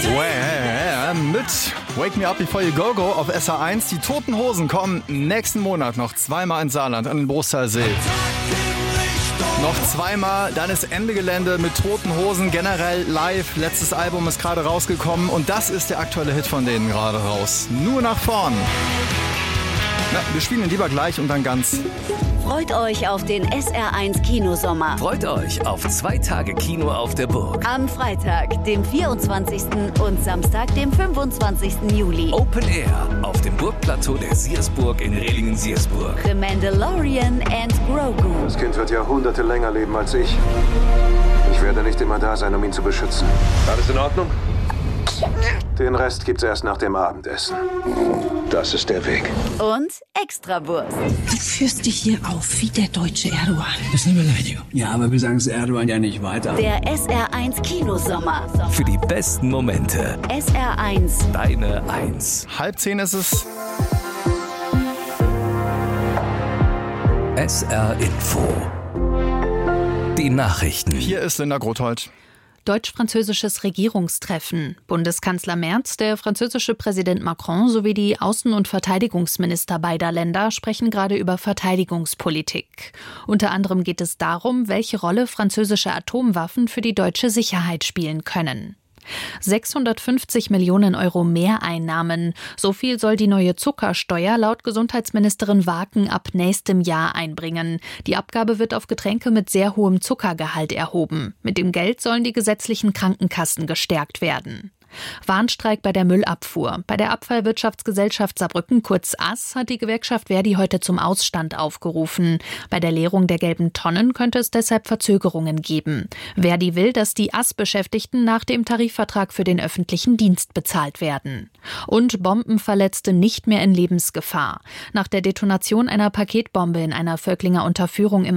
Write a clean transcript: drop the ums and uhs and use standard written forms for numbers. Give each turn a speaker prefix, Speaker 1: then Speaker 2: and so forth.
Speaker 1: Mit Wake Me Up Before You Go Go auf SR1. Die Toten Hosen kommen nächsten Monat noch zweimal ins Saarland an den Brustalsee. Noch zweimal, dann ist Ende Gelände mit Toten Hosen, generell live. Letztes Album ist gerade rausgekommen und das ist der aktuelle Hit von denen gerade raus. Nur nach vorn. Na, wir spielen ihn lieber gleich und dann ganz.
Speaker 2: Freut euch auf den SR1 Kinosommer.
Speaker 3: Freut euch auf 2 Tage Kino auf der Burg.
Speaker 2: Am Freitag, dem 24. und Samstag, dem 25. Juli.
Speaker 3: Open Air auf dem Burgplateau der Siersburg in Rehlingen-Siersburg.
Speaker 2: The Mandalorian and Grogu.
Speaker 4: Das Kind wird Jahrhunderte länger leben als ich. Ich werde nicht immer da sein, um ihn zu beschützen.
Speaker 5: Alles in Ordnung?
Speaker 4: Den Rest gibt's erst nach dem Abendessen. Das ist der Weg.
Speaker 2: Und Extrawurst.
Speaker 6: Du führst dich hier auf wie der deutsche Erdogan.
Speaker 7: Das ist eine Beleidigung. Ja, aber wir sagen es Erdogan ja nicht weiter.
Speaker 2: Der SR1 Kinosommer.
Speaker 3: Für die besten Momente.
Speaker 2: SR1.
Speaker 3: Deine 1.
Speaker 1: 9:30 ist es.
Speaker 3: SR Info. Die Nachrichten.
Speaker 1: Hier ist Linda Grothold.
Speaker 8: Deutsch-französisches Regierungstreffen. Bundeskanzler Merz, der französische Präsident Macron sowie die Außen- und Verteidigungsminister beider Länder sprechen gerade über Verteidigungspolitik. Unter anderem geht es darum, welche Rolle französische Atomwaffen für die deutsche Sicherheit spielen können. 650 Millionen Euro Mehreinnahmen. So viel soll die neue Zuckersteuer laut Gesundheitsministerin Waken ab nächstem Jahr einbringen. Die Abgabe wird auf Getränke mit sehr hohem Zuckergehalt erhoben. Mit dem Geld sollen die gesetzlichen Krankenkassen gestärkt werden. Warnstreik bei der Müllabfuhr. Bei der Abfallwirtschaftsgesellschaft Saarbrücken, kurz ASS, hat die Gewerkschaft Verdi heute zum Ausstand aufgerufen. Bei der Leerung der gelben Tonnen könnte es deshalb Verzögerungen geben. Verdi will, dass die ASS-Beschäftigten nach dem Tarifvertrag für den öffentlichen Dienst bezahlt werden. Und Bombenverletzte nicht mehr in Lebensgefahr. Nach der Detonation einer Paketbombe in einer Völklinger Unterführung im